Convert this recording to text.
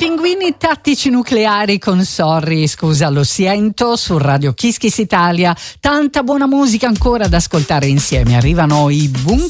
Pinguini tattici nucleari con Sorry, scusa lo siento, su Radio Kiss Kiss Italia. Tanta buona musica ancora da ascoltare insieme. Arrivano i Bunker